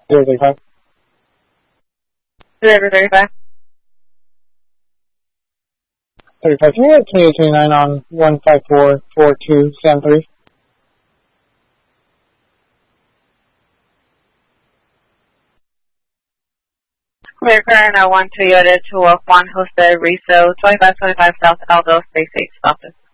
035. 35. 35. Can you get 2829 on 1544273? Clear current 1 Toyota to Juan Jose Rizo, 2525 South Aldo, Space 8 office.